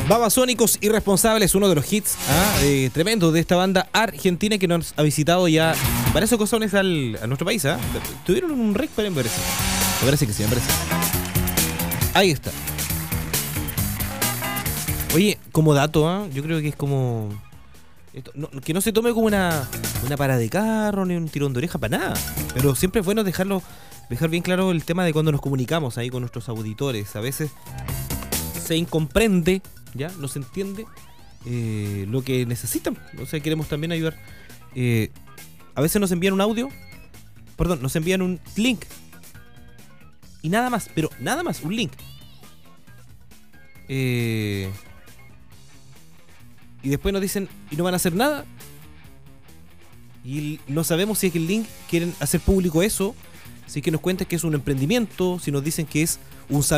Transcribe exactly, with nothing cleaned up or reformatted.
Babasónicos Irresponsables, uno de los hits ¿ah? eh, tremendos de esta banda argentina que nos ha visitado ya varias ocasiones al, a nuestro país. ¿ah? Tuvieron un rec para me parece. Me parece que sí, me parece. Ahí está. Oye, como dato, ¿ah? yo creo que es como... Esto, no, que no se tome como una, una parada de carro ni un tirón de oreja para nada. Pero siempre es bueno dejarlo, dejar bien claro el tema de cuando nos comunicamos ahí con nuestros auditores. A veces se incomprende, ya no se entiende eh, lo que necesitan. O sea, queremos también ayudar. Eh, a veces nos envían un audio, perdón, nos envían un link y nada más, pero nada más, un link. Eh, y después nos dicen y no van a hacer nada. Y no sabemos si es que el link quieren hacer público eso, si es que nos cuentan que es un emprendimiento, si nos dicen que es un